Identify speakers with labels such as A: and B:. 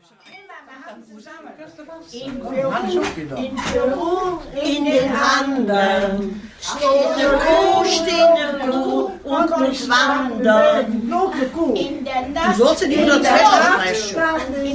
A: In Peru, in den Anden, steht eine Kuh und muss wandern. In der Nacht, du sollst die 102 sprechen.